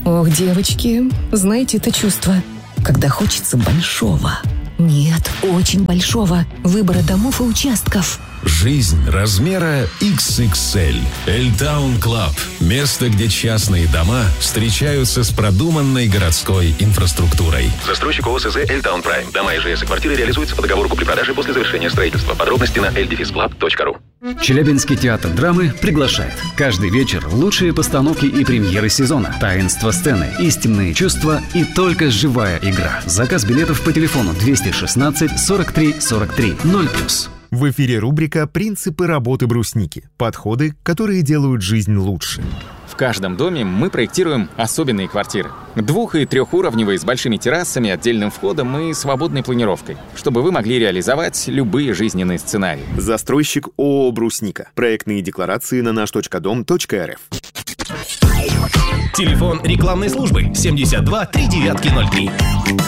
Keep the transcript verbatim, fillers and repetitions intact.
Ох, девочки, знаете это чувство, когда хочется большого. Нет, очень большого выбора домов и участков. Жизнь размера икс икс эль. Эльтаун Клаб. Место, где частные дома встречаются с продуманной городской инфраструктурой. Застройщик ОСЗ «Эльтаун Прайм». Дома, ИЖС и квартиры реализуются по договору купли-продажи после завершения строительства. Подробности на эль дефис клаб точка ру. Челябинский театр драмы приглашает. Каждый вечер лучшие постановки и премьеры сезона. Таинство сцены, истинные чувства и только живая игра. Заказ билетов по телефону двести шестнадцать сорок три сорок три ноль плюс. В эфире рубрика «Принципы работы брусники». Подходы, которые делают жизнь лучше. В каждом доме мы проектируем особенные квартиры. Двух- и трехуровневые с большими террасами, отдельным входом и свободной планировкой, чтобы вы могли реализовать любые жизненные сценарии. Застройщик ООО «Брусника». Проектные декларации на наш точка дом точка эр эф. Телефон рекламной службы семьдесят два три девятки ноль три.